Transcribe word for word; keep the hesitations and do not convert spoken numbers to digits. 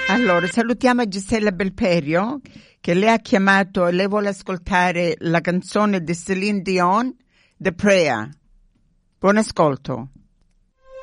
Allora, salutiamo Gisella Belperio, che lei ha chiamato e lei vuole ascoltare la canzone di Celine Dion, The Prayer. Buon ascolto.